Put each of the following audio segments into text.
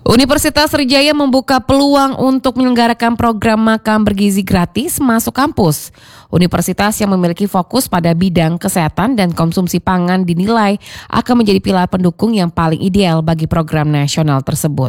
Universitas Sriwijaya membuka peluang untuk menyelenggarakan program makan bergizi gratis masuk kampus. Universitas yang memiliki fokus pada bidang kesehatan dan konsumsi pangan dinilai akan menjadi pilar pendukung yang paling ideal bagi program nasional tersebut.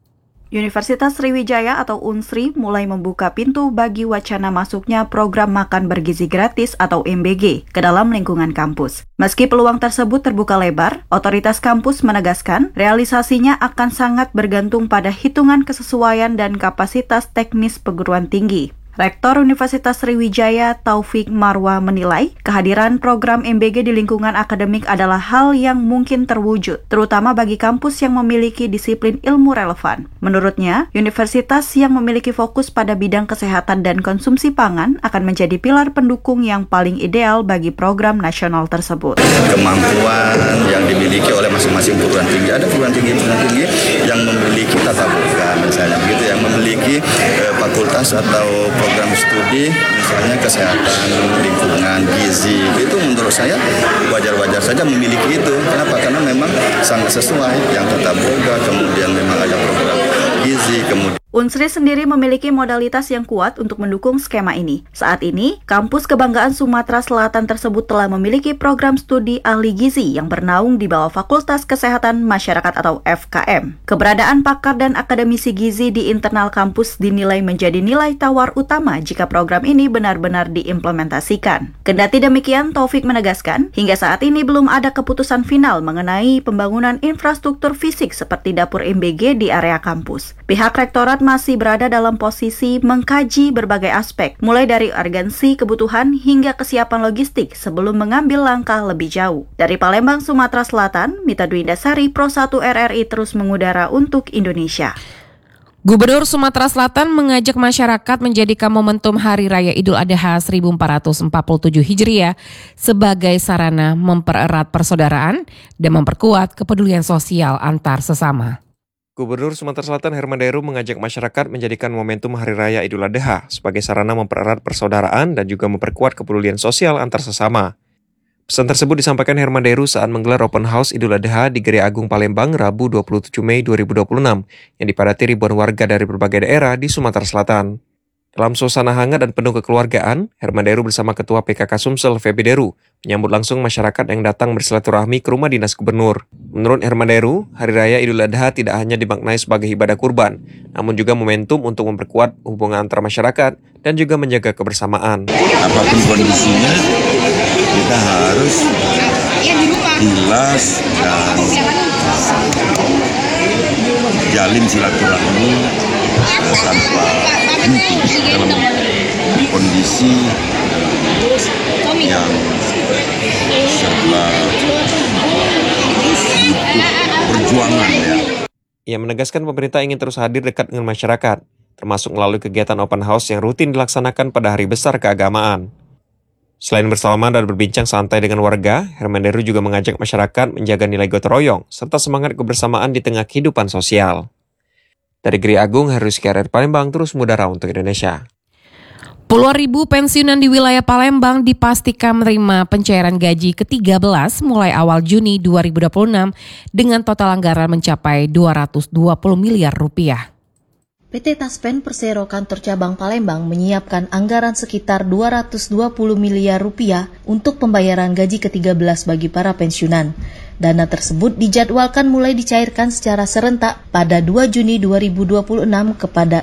Universitas Sriwijaya atau UNSRI mulai membuka pintu bagi wacana masuknya program makan bergizi gratis atau MBG ke dalam lingkungan kampus. Meski peluang tersebut terbuka lebar, otoritas kampus menegaskan realisasinya akan sangat bergantung pada hitungan kesesuaian dan kapasitas teknis perguruan tinggi. Rektor Universitas Sriwijaya Taufik Marwa menilai kehadiran program MBG di lingkungan akademik adalah hal yang mungkin terwujud, terutama bagi kampus yang memiliki disiplin ilmu relevan. Menurutnya, universitas yang memiliki fokus pada bidang kesehatan dan konsumsi pangan akan menjadi pilar pendukung yang paling ideal bagi program nasional tersebut. Kemampuan yang dimiliki oleh masing-masing perguruan tinggi, ada perguruan tinggi yang memiliki tata boga, misalnya begitu, yang memiliki fakultas atau program studi misalnya kesehatan, lingkungan, gizi, itu menurut saya wajar-wajar saja memiliki itu. Kenapa? Karena memang sangat sesuai, yang tata boga, kemudian memang ada program gizi, kemudian UNSRI sendiri memiliki modalitas yang kuat untuk mendukung skema ini. Saat ini, Kampus Kebanggaan Sumatera Selatan tersebut telah memiliki program studi ahli gizi yang bernaung di bawah Fakultas Kesehatan Masyarakat atau FKM. Keberadaan pakar dan akademisi gizi di internal kampus dinilai menjadi nilai tawar utama jika program ini benar-benar diimplementasikan. Kendati demikian, Taufik menegaskan, hingga saat ini belum ada keputusan final mengenai pembangunan infrastruktur fisik seperti dapur MBG di area kampus. Pihak Rektorat masih berada dalam posisi mengkaji berbagai aspek, mulai dari urgensi kebutuhan hingga kesiapan logistik sebelum mengambil langkah lebih jauh. Dari Palembang, Sumatera Selatan, Mita Dwi Indasari, Pro 1 RRI terus mengudara untuk Indonesia. Gubernur Sumatera Selatan mengajak masyarakat menjadikan momentum Hari Raya Idul Adha 1447 Hijriah sebagai sarana mempererat persaudaraan dan memperkuat kepedulian sosial antar sesama. Gubernur Sumatera Selatan Herman Deru mengajak masyarakat menjadikan momentum Hari Raya Idul Adha sebagai sarana mempererat persaudaraan dan juga memperkuat kepedulian sosial antar sesama. Pesan tersebut disampaikan Herman Deru saat menggelar Open House Idul Adha di Gereja Agung Palembang Rabu 27 Mei 2026 yang dipadati ribuan warga dari berbagai daerah di Sumatera Selatan. Dalam suasana hangat dan penuh kekeluargaan, Herman Deru bersama Ketua PKK Sumsel Feby Deru menyambut langsung masyarakat yang datang bersilaturahmi ke rumah dinas gubernur. Menurut Herman Deru, Hari Raya Idul Adha tidak hanya dimaknai sebagai ibadah kurban, namun juga momentum untuk memperkuat hubungan antar masyarakat dan juga menjaga kebersamaan. Apapun kondisinya, kita harus ikhlas dan jalin silaturahmi tanpa henti dalam kondisi yang serba butuh perjuangan ya. Ia menegaskan pemerintah ingin terus hadir dekat dengan masyarakat, termasuk melalui kegiatan open house yang rutin dilaksanakan pada hari besar keagamaan. Selain bersalaman dan berbincang santai dengan warga, Herman Deru juga mengajak masyarakat menjaga nilai gotong royong serta semangat kebersamaan di tengah kehidupan sosial. Dari Gereja Agung, Heru Rizky Palembang terus mengudara untuk Indonesia. Puluhan ribu pensiunan di wilayah Palembang dipastikan menerima pencairan gaji ke-13 mulai awal Juni 2026 dengan total anggaran mencapai 220 miliar rupiah. PT Taspen Persero Kantor Cabang Palembang menyiapkan anggaran sekitar 220 miliar rupiah untuk pembayaran gaji ke-13 bagi para pensiunan. Dana tersebut dijadwalkan mulai dicairkan secara serentak pada 2 Juni 2026 kepada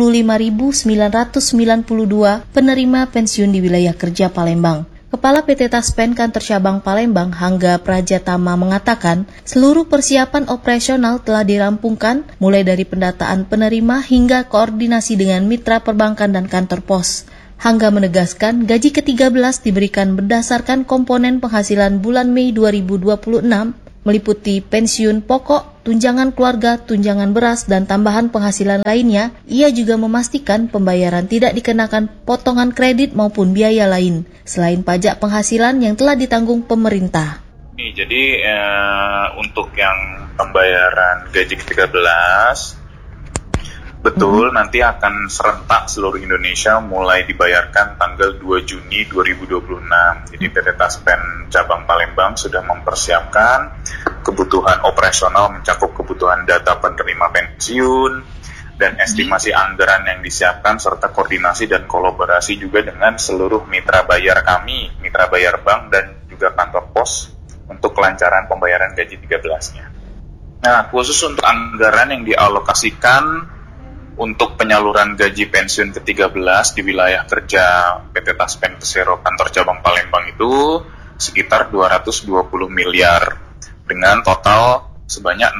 65.992 penerima pensiun di wilayah kerja Palembang. Kepala PT Taspen Kantor Cabang Palembang, Hangga Prajatama mengatakan, seluruh persiapan operasional telah dirampungkan mulai dari pendataan penerima hingga koordinasi dengan mitra perbankan dan kantor pos. Hangga menegaskan gaji ke-13 diberikan berdasarkan komponen penghasilan bulan Mei 2026 meliputi pensiun pokok, tunjangan keluarga, tunjangan beras, dan tambahan penghasilan lainnya. Ia juga memastikan pembayaran tidak dikenakan potongan kredit maupun biaya lain, selain pajak penghasilan yang telah ditanggung pemerintah. Jadi untuk yang pembayaran gaji ke-13 Betul, nanti akan serentak seluruh Indonesia mulai dibayarkan tanggal 2 Juni 2026. Jadi PT Taspen Cabang Palembang sudah mempersiapkan kebutuhan operasional mencakup kebutuhan data penerima pensiun dan estimasi anggaran yang disiapkan serta koordinasi dan kolaborasi juga dengan seluruh mitra bayar kami, mitra bayar bank dan juga kantor pos untuk kelancaran pembayaran gaji 13-nya. Nah, khusus untuk anggaran yang dialokasikan untuk penyaluran gaji pensiun ke-13 di wilayah kerja PT Taspen Persero Kantor Cabang Palembang itu sekitar 220 miliar dengan total sebanyak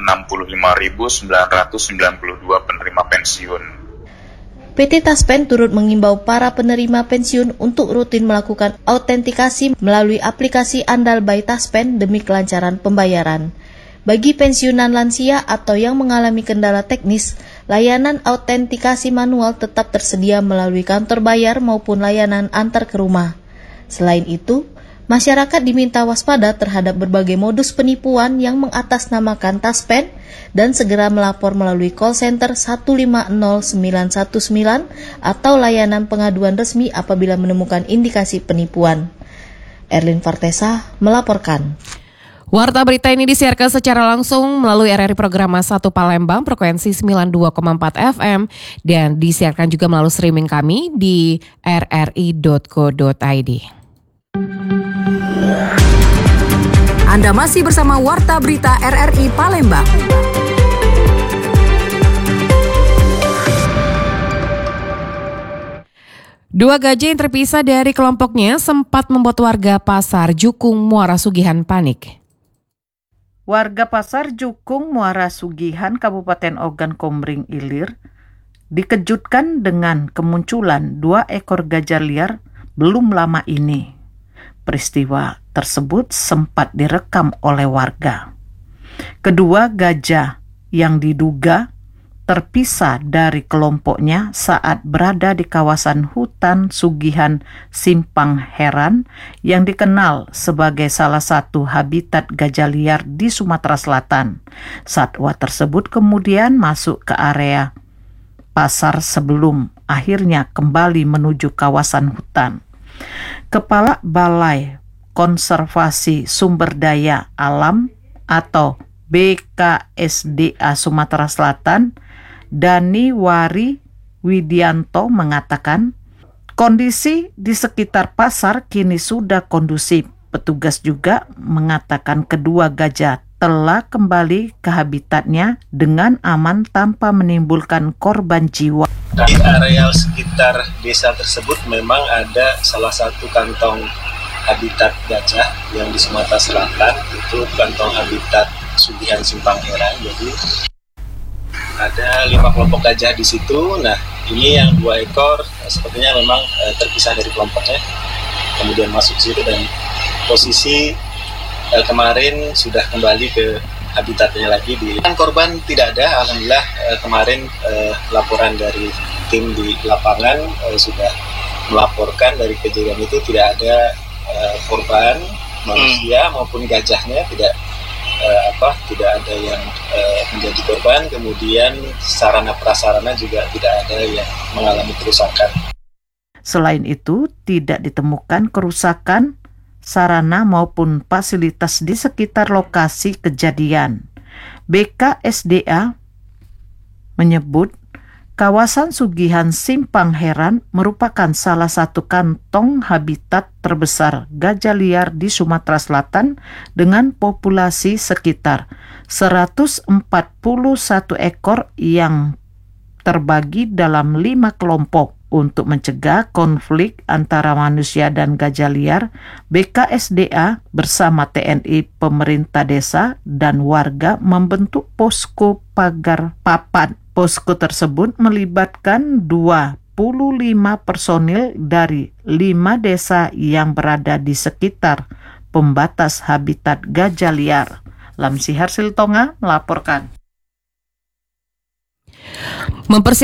65.992 penerima pensiun. PT Taspen turut mengimbau para penerima pensiun untuk rutin melakukan autentikasi melalui aplikasi andal by Taspen demi kelancaran pembayaran. Bagi pensiunan lansia atau yang mengalami kendala teknis, layanan autentikasi manual tetap tersedia melalui kantor bayar maupun layanan antar ke rumah. Selain itu, masyarakat diminta waspada terhadap berbagai modus penipuan yang mengatasnamakan Taspen dan segera melapor melalui call center 150919 atau layanan pengaduan resmi apabila menemukan indikasi penipuan. Erlin Fartesa melaporkan. Warta berita ini disiarkan secara langsung melalui RRI Programa 1 Palembang frekuensi 92,4 FM dan disiarkan juga melalui streaming kami di rri.co.id. Anda masih bersama Warta Berita RRI Palembang. Dua gajah yang terpisah dari kelompoknya sempat membuat warga Pasar Jukung, Muara Sugihan panik. Warga Pasar Jukung, Muara Sugihan, Kabupaten Ogan Komering Ilir dikejutkan dengan kemunculan 2 ekor gajah liar belum lama ini. Peristiwa tersebut sempat direkam oleh warga. Kedua gajah yang diduga terpisah dari kelompoknya saat berada di kawasan hutan Sugihan Simpang Heran yang dikenal sebagai salah satu habitat gajah liar di Sumatera Selatan. Satwa tersebut kemudian masuk ke area pasar sebelum akhirnya kembali menuju kawasan hutan. Kepala Balai Konservasi Sumber Daya Alam atau BKSDA Sumatera Selatan, Dani Wari Widianto mengatakan, kondisi di sekitar pasar kini sudah kondusif. Petugas juga mengatakan kedua gajah telah kembali ke habitatnya dengan aman tanpa menimbulkan korban jiwa. Di areal sekitar desa tersebut memang ada salah satu kantong habitat gajah yang di Sumatera Selatan, itu kantong habitat Sugihan Simpang Heran. Jadi ada 5 kelompok gajah di situ. Nah, ini yang 2 ekor sepertinya memang terpisah dari kelompoknya, kemudian masuk ke situ dan posisi kemarin sudah kembali ke habitatnya lagi. Korban tidak ada, alhamdulillah. Kemarin laporan dari tim di lapangan sudah melaporkan dari kejadian itu tidak ada korban manusia maupun gajahnya, tidak ada yang menjadi korban. Kemudian sarana prasarana juga tidak ada yang mengalami kerusakan. Selain itu, tidak ditemukan kerusakan sarana maupun fasilitas di sekitar lokasi kejadian. BKSDA menyebut kawasan Sugihan Simpang Heran merupakan salah satu kantong habitat terbesar gajah liar di Sumatera Selatan dengan populasi sekitar 141 ekor yang terbagi dalam 5 kelompok. Untuk mencegah konflik antara manusia dan gajah liar, BKSDA bersama TNI, pemerintah desa, dan warga membentuk posko pagar papan. Posko tersebut melibatkan 25 personil dari 5 desa yang berada di sekitar pembatas habitat gajah liar. Lamsihar Siltonga melaporkan.